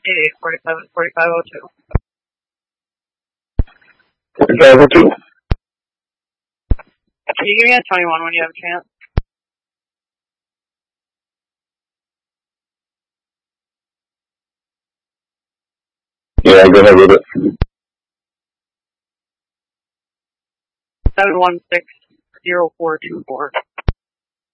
847 4502. 4502. Can you give me a 21 when you have a chance? Yeah, go ahead with it. 7160424.